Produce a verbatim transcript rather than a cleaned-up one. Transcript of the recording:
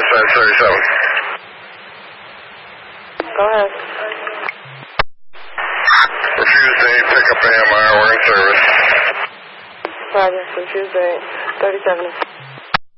Dispatch thirty-seven. Go ahead. Refuse date, pickup A M R, we're in service. Roger, refuse date, thirty-seven.